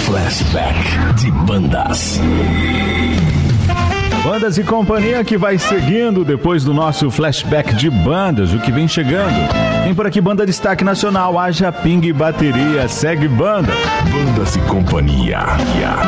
Flashback de bandas. Bandas e companhia que vai seguindo depois do nosso flashback de bandas, o que vem chegando. Tem por aqui banda destaque nacional, haja Ping Bateria, segue banda. Bandas e companhia.